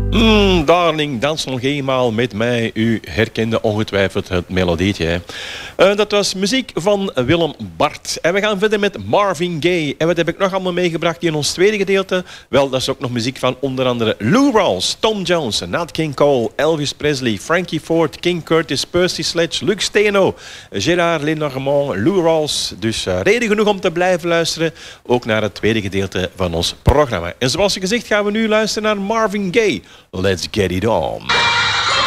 Darling, dans nog eenmaal met mij. U herkende ongetwijfeld het melodietje. Dat was muziek van Willem Bart. En we gaan verder met Marvin Gaye. En wat heb ik nog allemaal meegebracht in ons tweede gedeelte? Wel, dat is ook nog muziek van onder andere Lou Rawls, Tom Jones, Nat King Cole, Elvis Presley, Frankie Ford, King Curtis, Percy Sledge, Luc Steno, Gérard Lenormand, Lou Rawls. Dus reden genoeg om te blijven luisteren. Ook naar het tweede gedeelte van ons programma. En zoals gezegd gaan we nu luisteren naar Marvin Gaye. Let's get it on.